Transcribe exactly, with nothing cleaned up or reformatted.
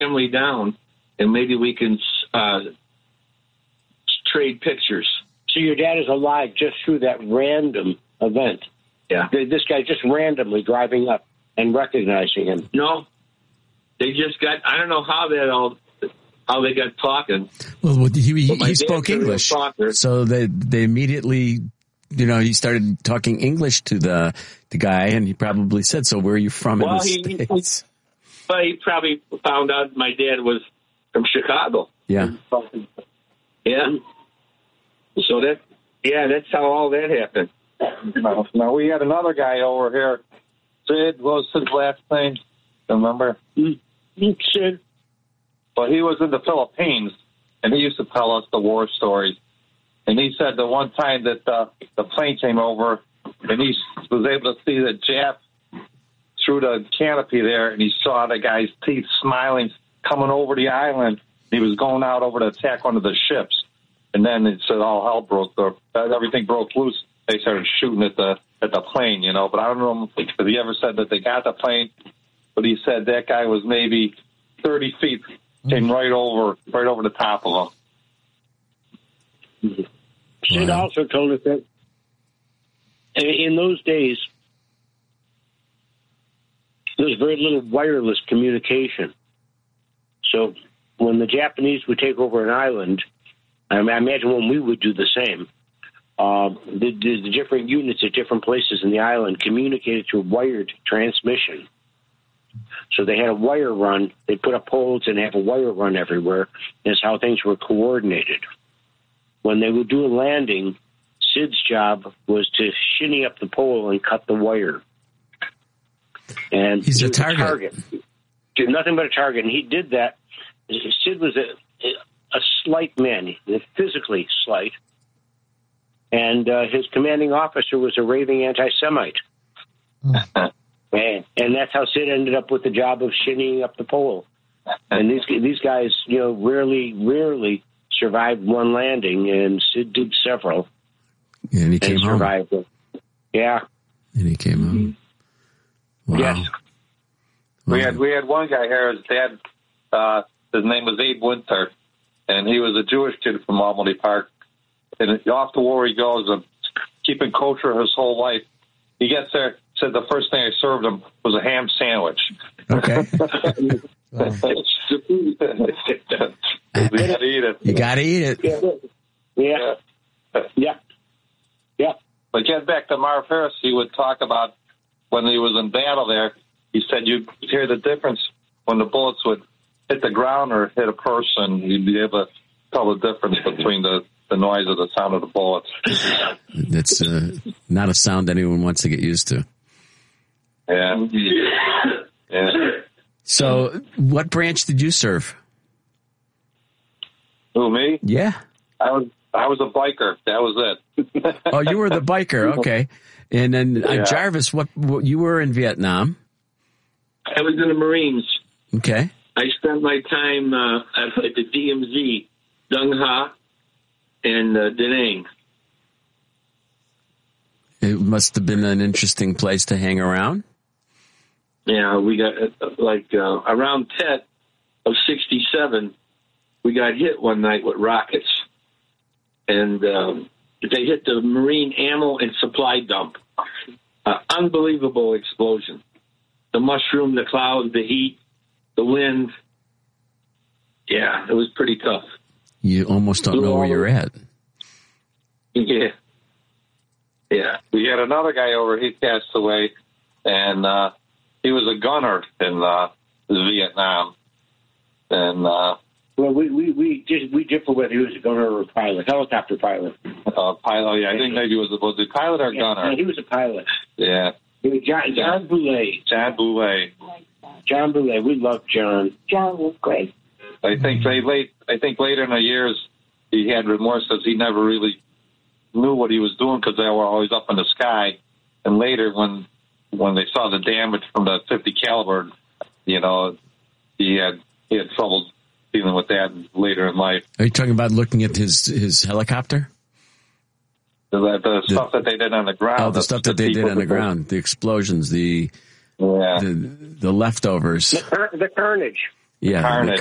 family down, and maybe we can uh, trade pictures. So your dad is alive just through that random event. Yeah. This guy just randomly driving up and recognizing him. No, they just got, I don't know how that all, how they got talking. Well, he, he, But he spoke English, so they, they immediately, you know, he started talking English to the, the guy, and he probably said, so where are you from well, in the he, States? But he probably found out my dad was from Chicago. Yeah. Yeah. So that, yeah, that's how all that happened. Now, now we had another guy over here. Sid, what was his last name? Remember? Sid. Well, he was in the Philippines, and he used to tell us the war stories. And he said the one time that uh, the plane came over, and he was able to see the Jap through the canopy there, and he saw the guy's teeth smiling coming over the island. He was going out over to attack one of the ships. And then it said all hell broke, or everything broke loose. They started shooting at the at the plane, you know. But I don't know if he ever said that they got the plane. But he said that guy was maybe thirty feet, came right over, right over the top of him. Sid wow. also told us that in those days, there was very little wireless communication. So when the Japanese would take over an island, I imagine when we would do the same, uh, the, the, the different units at different places in the island communicated through wired transmission. So they had a wire run. They put up poles and have a wire run everywhere. That's how things were coordinated. When they would do a landing, Sid's job was to shinny up the pole and cut the wire. And he's he a was target. A target. Nothing but a target. And he did that. Sid was a... a slight man, physically slight, and uh, his commanding officer was a raving anti-Semite. and, and that's how Sid ended up with the job of shinnying up the pole. And these these guys, you know, rarely, rarely survived one landing, and Sid did several. Yeah, and he came and home. Survived it. Yeah. And he came home. Wow. Yes. We Wow. had we had one guy here. His dad, uh, his name was Abe Winter. And he was a Jewish kid from Almody Park. And off the war he goes, and keeping kosher his whole life. He gets there, said the first thing I served him was a ham sandwich. Okay. You gotta eat it. You got to eat it. Yeah. Yeah. Yeah. Yeah. But get back to Marv Harris, he would talk about when he was in battle there, he said you'd hear the difference when the bullets would hit the ground or hit a person. You'd be able to tell the difference between the, the noise of the sound of the bullets. That's uh, not a sound anyone wants to get used to. Yeah. Yeah. So, what branch did you serve? Who, me? Yeah. I was I was a biker. That was it. Oh, you were the biker. Okay. And then uh, Yeah. Jarvis, what, what you were in Vietnam? I was in the Marines. Okay. I spent my time uh, at, at the D M Z, Dung Ha, and uh, Da Nang. It must have been an interesting place to hang around. Yeah, we got, uh, like, uh, around Tet of sixty-seven, we got hit one night with rockets. And um, they hit the Marine ammo and supply dump. Uh, unbelievable explosion. The mushroom, the clouds, the heat, the wind. Yeah, it was pretty tough. You almost don't know where you're at. Yeah. Yeah. We had another guy over, he passed away, and uh, he was a gunner in uh, Vietnam. And uh, well, we we we just we differ whether he was a gunner or a pilot, helicopter pilot. Uh, pilot, yeah, I think maybe it was was it pilot or yeah, gunner? No, he was a pilot. Yeah. He was John, John Boulay. John Boulay. John Boulay. We love John. John was great. I think they late. I think later in the years he had remorse because he never really knew what he was doing because they were always up in the sky. And later, when when they saw the damage from the fifty caliber, you know, he had he had trouble dealing with that later in life. Are you talking about looking at his his helicopter? The, the, the stuff that they did on the ground. Oh, the, the stuff that the they did on the ground, the explosions, the yeah. the, the leftovers, the, the carnage. Yeah, carnage.